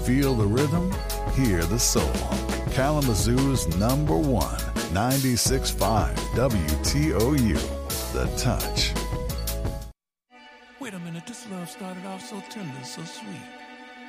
Feel the rhythm, hear the soul. Kalamazoo's number one, 96.5 WTOU, The Touch. Wait a minute, this love started off so tender, so sweet.